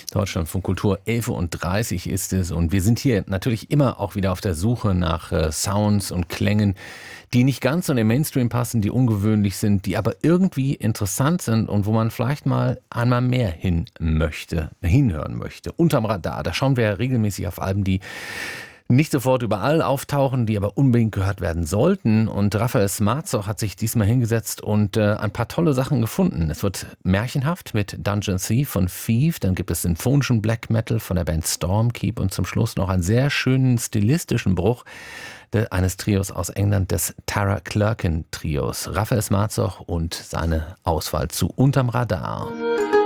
Deutschlandfunk Kultur 11:30 ist es und wir sind hier natürlich immer auch wieder auf der Suche nach Sounds und Klängen, die nicht ganz so in den Mainstream passen, die ungewöhnlich sind, die aber irgendwie interessant sind und wo man vielleicht mal einmal mehr hinhören möchte. Unterm Radar, da schauen wir ja regelmäßig auf Alben, die nicht sofort überall auftauchen, die aber unbedingt gehört werden sollten. Und Raphael Smarzoch hat sich diesmal hingesetzt und ein paar tolle Sachen gefunden. Es wird märchenhaft mit Dungeon Sea von Thief, dann gibt es sinfonischen Black Metal von der Band Stormkeep und zum Schluss noch einen sehr schönen stilistischen Bruch eines Trios aus England, des Tara Clerkin Trios. Raphael Smarzoch und seine Auswahl zu Unterm Radar.